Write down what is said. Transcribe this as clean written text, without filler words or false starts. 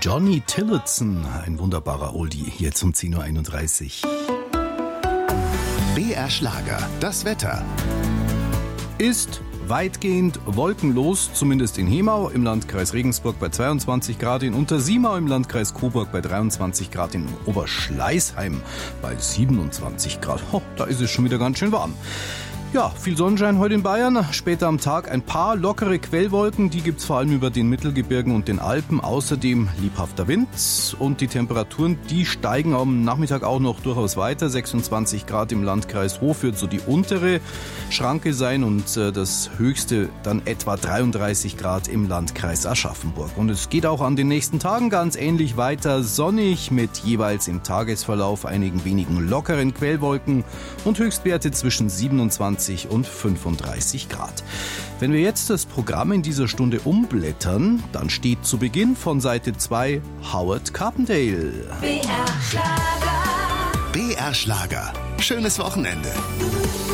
Johnny Tillotson, ein wunderbarer Oldie, jetzt um 10.31 Uhr. BR Schlager, das Wetter. Ist weitgehend wolkenlos, zumindest in Hemau im Landkreis Regensburg bei 22 Grad, in Untersiemau im Landkreis Coburg bei 23 Grad, in Oberschleißheim bei 27 Grad. Da ist es schon wieder ganz schön warm. Ja, viel Sonnenschein heute in Bayern. Später am Tag ein paar lockere Quellwolken. Die gibt's vor allem über den Mittelgebirgen und den Alpen. Außerdem lebhafter Wind. Und die Temperaturen, die steigen am Nachmittag auch noch durchaus weiter. 26 Grad im Landkreis Hof wird so die untere Schranke sein. Und das höchste dann etwa 33 Grad im Landkreis Aschaffenburg. Und es geht auch an den nächsten Tagen ganz ähnlich weiter. Sonnig mit jeweils im Tagesverlauf einigen wenigen lockeren Quellwolken. Und Höchstwerte zwischen 27 und 35 Grad. Wenn wir jetzt das Programm in dieser Stunde umblättern, dann steht zu Beginn von Seite 2 Howard Carpendale. BR Schlager. Schönes Wochenende.